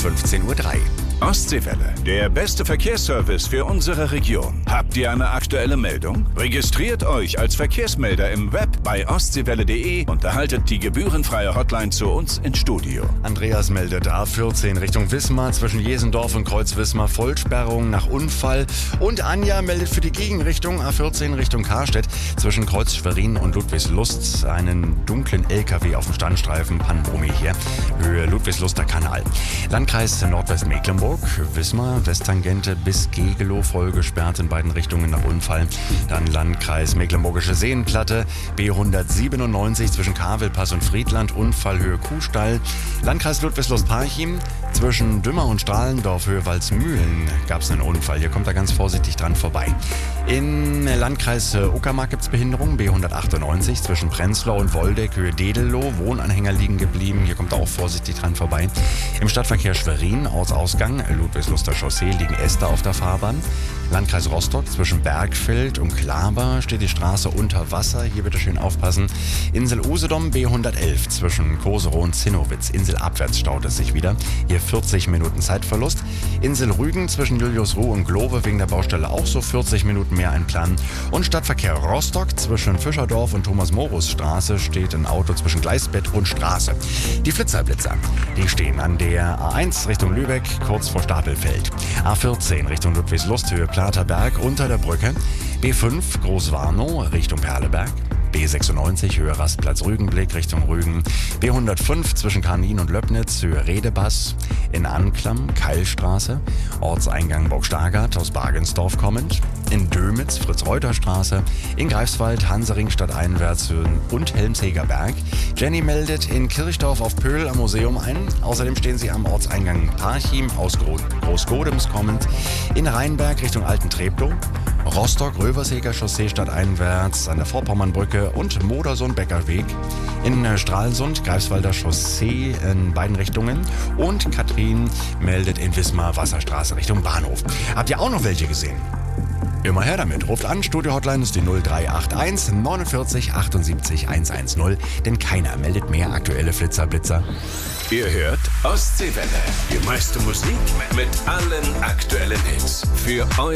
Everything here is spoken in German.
15:03 Uhr. Ostseewelle, der beste Verkehrsservice für unsere Region. Habt ihr eine aktuelle Meldung? Registriert euch als Verkehrsmelder im Web bei ostseewelle.de und erhaltet die gebührenfreie Hotline zu uns ins Studio. Andreas meldet A14 Richtung Wismar zwischen Jesendorf und Kreuz-Wismar Vollsperrung nach Unfall. Und Anja meldet für die Gegenrichtung A14 Richtung Karstedt zwischen Kreuz Schwerin und Ludwigslust einen dunklen LKW auf dem Standstreifen Pannomi hier, Höhe Ludwigsluster Kanal. Landkreis Nordwestmecklenburg, Wismar, Westtangente bis Gegelow vollgesperrt in beiden Richtungen nach Unfall. Dann Landkreis Mecklenburgische Seenplatte, B197 zwischen Kavelpass und Friedland, Unfallhöhe Kuhstall. Landkreis Ludwigslust-Parchim, zwischen Dümmer und Strahlendorf, Höhe Walsmühlen, gab es einen Unfall. Hier kommt er ganz vorsichtig dran vorbei. Im Landkreis Uckermark gibt es Behinderung, B198 zwischen Prenzlau und Woldeck, Höhe Dedelow, Wohnanhänger liegen geblieben. Hier kommt er auch vorsichtig dran vorbei. Im Stadtverkehr Schwerin, Ortsausgang, Ludwigsluster Chaussee, liegen Äste auf der Fahrbahn. Landkreis Rostock, zwischen Bergfeld und Klaber steht die Straße unter Wasser. Hier bitte schön aufpassen. Insel Usedom, B111 zwischen Koserow und Zinnowitz. Inselabwärts staut es sich wieder. Hier 40 Minuten Zeitverlust. Insel Rügen zwischen Juliusruh und Globe wegen der Baustelle auch so 40 Minuten mehr einplanen. Und Stadtverkehr Rostock zwischen Fischerdorf und Thomas-Morus-Straße steht ein Auto zwischen Gleisbett und Straße. Die Flitzerblitzer, die stehen an der A1 Richtung Lübeck, kurz vor Stapelfeld. A14 Richtung Ludwigslust, Höhe Platerberg unter der Brücke. B5 Großwarnow Richtung Perleberg. B96 Höhe Rastplatz Rügenblick Richtung Rügen. B105 zwischen Karnin und Löbnitz, Höhe Redebass. In Anklam Keilstraße. Ortseingang Burgstargard aus Bargensdorf kommend. In Dömitz Fritz-Reuter-Straße. In Greifswald Hansaring stadteinwärts und Helmsheger Berg. Jenny meldet in Kirchdorf auf Pöhl am Museum ein. Außerdem stehen sie am Ortseingang Parchim aus Großgodems kommend. In Rheinberg Richtung Alten Treptow. Rostock, Röverseger Chaussee stadteinwärts an der Vorpommernbrücke und Modersohn-Beckerweg. In Stralsund, Greifswalder Chaussee in beiden Richtungen. Und Katrin meldet in Wismar Wasserstraße Richtung Bahnhof. Habt ihr auch noch welche gesehen? Immer her damit. Ruft an, Studio-Hotline ist die 0381 49 78 110, denn keiner meldet mehr aktuelle Flitzerblitzer. Ihr hört Ostseewelle, die meiste Musik mit allen aktuellen Hits. Für euch.